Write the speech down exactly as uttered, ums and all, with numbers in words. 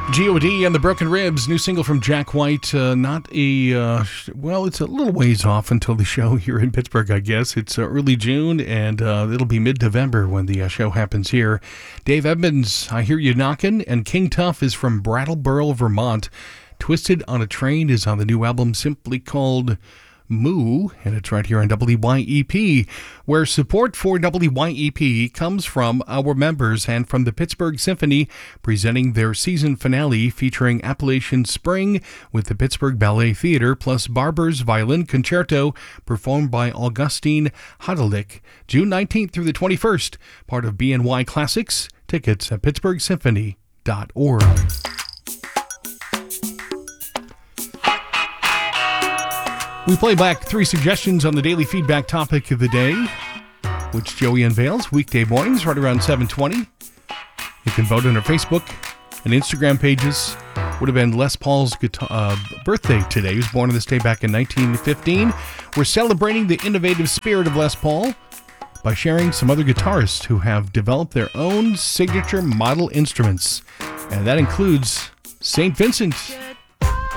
G O D and the Broken Ribs, new single from Jack White. Uh, not a, uh, well, it's a little ways off until the show here in Pittsburgh, I guess. It's uh, early June, and uh, it'll be mid-November when the uh, show happens here. Dave Edmunds, I Hear You Knockin', and King Tuff is from Brattleboro, Vermont. Twisted on a Train is on the new album simply called Moo, and it's right here on W Y E P, where support for W Y E P comes from our members and from the Pittsburgh Symphony, presenting their season finale featuring Appalachian Spring with the Pittsburgh Ballet Theater, plus Barber's Violin Concerto, performed by Augustine Hodelick, June nineteenth through the twenty-first, part of B N Y Classics. Tickets at pittsburgh symphony dot org. We play back three suggestions on the daily feedback topic of the day, which Joey unveils weekday mornings right around seven twenty. You can vote on our Facebook and Instagram pages. Would have been Les Paul's guitar, uh, birthday today. He was born on this day back in nineteen fifteen. We're celebrating the innovative spirit of Les Paul by sharing some other guitarists who have developed their own signature model instruments. And that includes Saint Vincent.